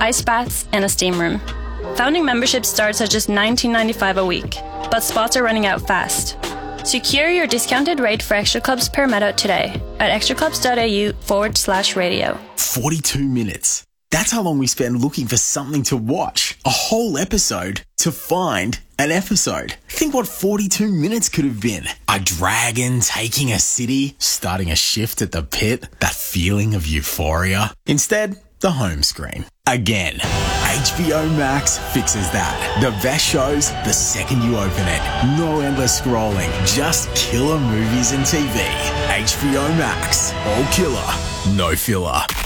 ice baths, and a steam room. Founding membership starts at just $19.95 a week, but spots are running out fast. Secure your discounted rate for Extra Clubs per Meta today at extraclubs.au/radio. 42 minutes. That's how long we spend looking for something to watch. A whole episode to find an episode. Think what 42 minutes could have been. A dragon taking a city, starting a shift at the pit, that feeling of euphoria. Instead, the home screen. Again, HBO Max fixes that. The best shows the second you open it. No endless scrolling, just killer movies and TV. HBO Max. All killer, no filler.